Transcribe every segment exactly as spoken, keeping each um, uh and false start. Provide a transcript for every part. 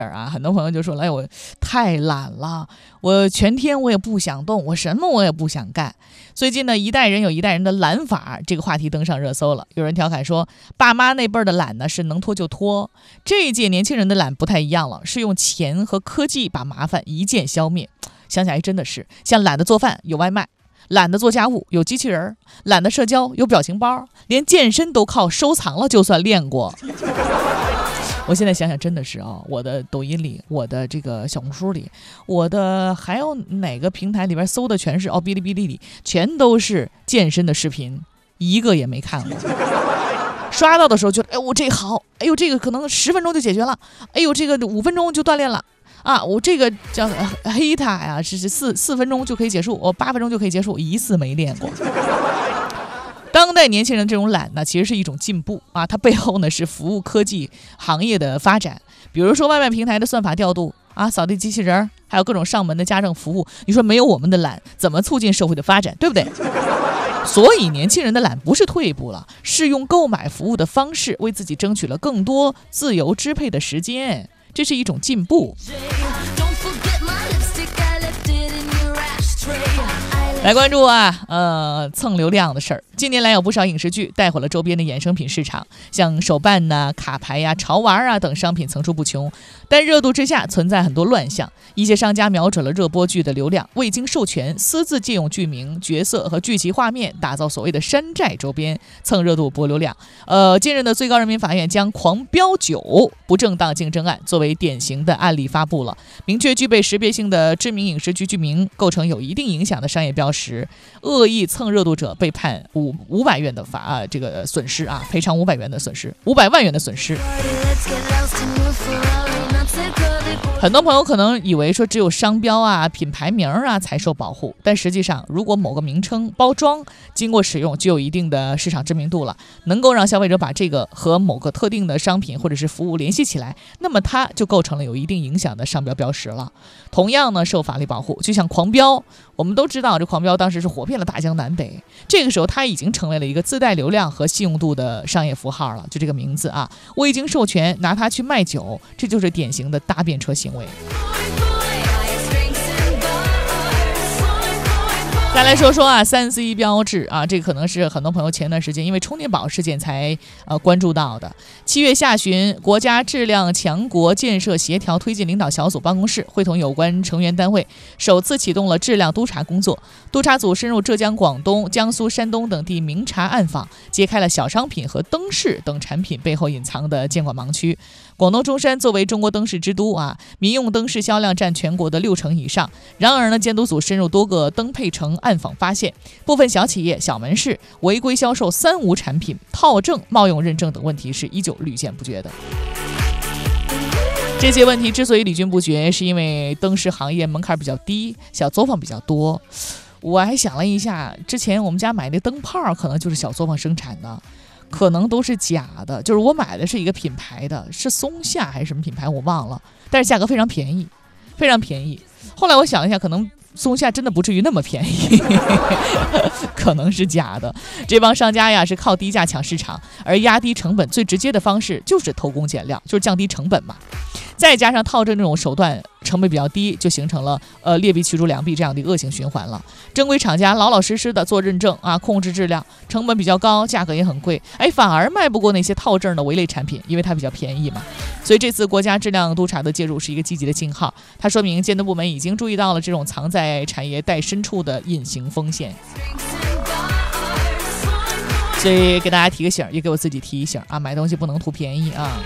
啊，很多朋友就说了，哎，我太懒了，我全天我也不想动，我什么我也不想干。最近呢，一代人有一代人的懒法，这个话题登上热搜了。有人调侃说，爸妈那辈儿的懒呢是能拖就拖，这一届年轻人的懒不太一样了，是用钱和科技把麻烦一键消灭。想想还真的是，像懒得做饭有外卖，懒得做家务有机器人，懒得社交有表情包，连健身都靠收藏了就算练过。我现在想想真的是啊、哦，我的抖音里，我的这个小红书里，我的还有哪个平台里边搜的全是哦，哔哩哔哩里全都是健身的视频，一个也没看过。刷到的时候觉得，哎我这好，哎呦这个可能十分钟就解决了，哎呦这个五分钟就锻炼了啊，我这个叫黑塔呀，是是四四分钟就可以结束，我八分钟就可以结束，一次没练过。当代年轻人这种懒呢，其实是一种进步啊，它背后呢是服务科技行业的发展，比如说外卖平台的算法调度啊，扫地机器人，还有各种上门的家政服务。你说没有我们的懒，怎么促进社会的发展，对不对？所以年轻人的懒不是退步了，是用购买服务的方式为自己争取了更多自由支配的时间，这是一种进步。来关注啊，呃，蹭流量的事儿。近年来有不少影视剧带火了周边的衍生品市场，像手办呐、卡牌呀、潮玩啊等商品层出不穷。但热度之下存在很多乱象，一些商家瞄准了热播剧的流量，未经授权私自借用剧名、角色和剧集画面，打造所谓的山寨周边，蹭热度博流量。呃，近日的最高人民法院将《狂飙九》不正当竞争案作为典型的案例发布了，明确具备识别性的知名影视剧剧名构成有一定影响的商业标识，恶意蹭热度者被判五五百元的罚啊，这个损失啊，赔偿五百元的损失，五百万元的损失。很多朋友可能以为说只有商标啊、品牌名啊才受保护，但实际上，如果某个名称、包装经过使用，就有一定的市场知名度了，能够让消费者把这个和某个特定的商品或者是服务联系起来，那么它就构成了有一定影响的商标标识了。同样呢，受法律保护。就像狂飙，我们都知道这狂飙当时是火遍了大江南北，这个时候它已经成为了一个自带流量和信用度的商业符号了，就这个名字啊，未经授权拿它去卖酒，这就是典型的搭便车行为。再来说说啊，三 C 标志啊，这个可能是很多朋友前段时间因为充电宝事件才呃关注到的。七月下旬，国家质量强国建设协调推进领导小组办公室会同有关成员单位，首次启动了质量督查工作。督查组深入浙江、广东、江苏、山东等地明察暗访，揭开了小商品和灯饰等产品背后隐藏的监管盲区。广东中山作为中国灯饰之都啊，民用灯饰销量占全国的六成以上。然而呢，监督组深入多个灯配城暗访发现，部分小企业、小门市违规销售三无产品、套证、冒用认证等问题是依旧屡见不绝的。这些问题之所以屡禁不绝，是因为灯饰行业门槛比较低，小作坊比较多。我还想了一下，之前我们家买那灯泡可能就是小作坊生产的，可能都是假的，就是我买的是一个品牌的，是松下还是什么品牌我忘了，但是价格非常便宜，非常便宜。后来我想一下，可能松下真的不至于那么便宜，可能是假的。这帮商家呀是靠低价抢市场，而压低成本最直接的方式就是偷工减料，就是降低成本嘛。再加上套证这种手段成本比较低，就形成了呃劣币驱逐良币这样的恶性循环了。正规厂家老老实实的做认证啊，控制质量，成本比较高，价格也很贵，哎，反而卖不过那些套证的唯类产品，因为它比较便宜嘛。所以这次国家质量督查的介入是一个积极的信号，它说明监督部门已经注意到了这种藏在产业带深处的隐形风险。所以给大家提个醒，也给我自己提一醒啊，买东西不能图便宜啊。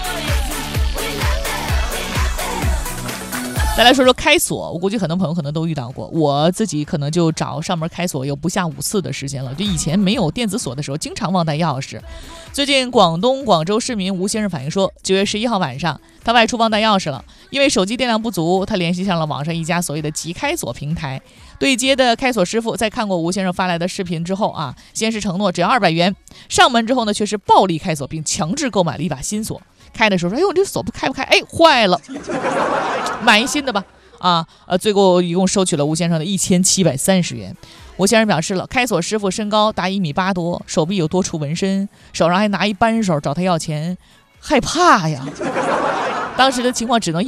再来说说开锁，我估计很多朋友可能都遇到过，我自己可能就找上门开锁有不下五次的时间了。就以前没有电子锁的时候，经常忘带钥匙。最近广东广州市民吴先生反映说，九月十一号晚上他外出忘带钥匙了，因为手机电量不足，他联系上了网上一家所谓的即开锁平台。对接的开锁师傅在看过吴先生发来的视频之后啊，先是承诺只要二百元，上门之后呢却是暴力开锁，并强制购买了一把新锁。开的时候说，哎呦，这锁不开不开，哎，坏了，买一新的吧。啊，呃，最后一共收取了吴先生的一千七百三十元。吴先生表示了，开锁师傅身高达一米八多，手臂有多处纹身，手上还拿一扳手找他要钱，害怕呀。当时的情况只能